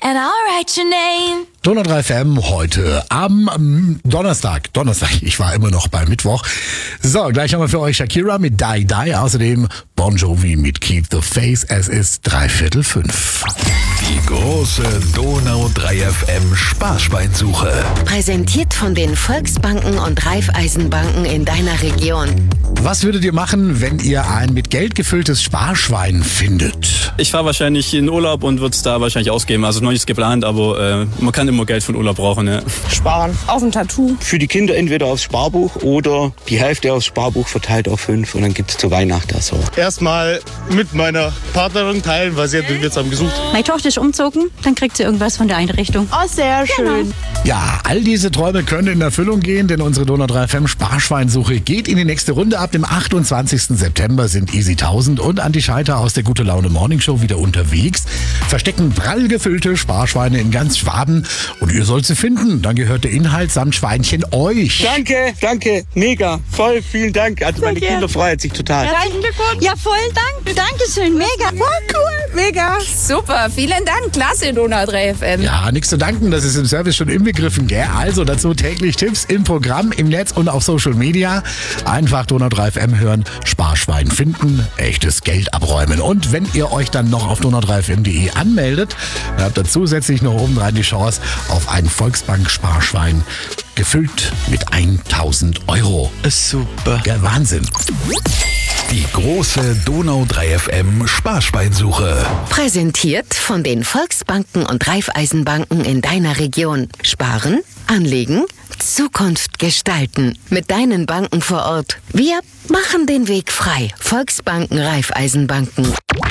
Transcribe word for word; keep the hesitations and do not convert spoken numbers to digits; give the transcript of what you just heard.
and I'll write your name. Donau drei F M heute am ähm, Donnerstag. Donnerstag, ich war immer noch bei Mittwoch. So, gleich haben wir für euch Shakira mit Die Die. Außerdem Bon Jovi mit Keep the Faith. Es ist dreiviertel fünf. Die große Donau drei F M Sparschweinsuche. Präsentiert von den Volksbanken und Raiffeisenbanken in deiner Region. Was würdet ihr machen, wenn ihr ein mit Geld gefülltes Sparschwein findet? Ich fahre wahrscheinlich in Urlaub und würde es da wahrscheinlich ausgeben. Also noch nichts geplant, aber äh, man kann immer Geld von Urlaub brauchen. Ja. Sparen. Auf ein Tattoo. Für die Kinder entweder aufs Sparbuch oder die Hälfte aufs Sparbuch verteilt auf fünf und dann gibt es zu Weihnachten so. Erstmal mit meiner Partnerin teilen, weil sie hat jetzt haben gesucht. Meine Tochter ist umzogen, dann kriegt sie irgendwas von der Einrichtung. Oh, sehr schön. Ja, all diese Träume können in Erfüllung gehen, denn unsere Donau drei F M Sparschweinsuche geht in die nächste Runde. Ab dem achtundzwanzigsten September sind Easy tausend und Andi Scheiter aus der Gute Laune Morning Show wieder unterwegs, verstecken prall gefüllte Sparschweine in ganz Schwaben und ihr sollt sie finden. Dann gehört der Inhalt samt Schweinchen euch. Danke, danke, mega, voll, vielen Dank. Also meine Kinder freuen sich total. Herzlichen Glückwunsch. Ja, voll Dank. Dankeschön, mega. Voll cool, mega. Super, vielen Dank. Klasse, Donau drei F M. Ja, nichts zu danken, das ist im Service schon inbegriffen, gell? Also dazu täglich Tipps im Programm, im Netz und auf Social Media. Einfach Donau drei F M hören, Sparschwein finden, echtes Geld abräumen. Und wenn ihr euch dann noch auf donau drei f m punkt de anmeldet, dann habt ihr zusätzlich noch obendrein die Chance auf ein Volksbank-Sparschwein gefüllt mit tausend Euro. Super. Ja, Wahnsinn. Die große Donau drei F M Sparschweinsuche. Präsentiert von den Volksbanken und Raiffeisenbanken in deiner Region. Sparen, anlegen, Zukunft gestalten. Mit deinen Banken vor Ort. Wir machen den Weg frei. Volksbanken, Raiffeisenbanken.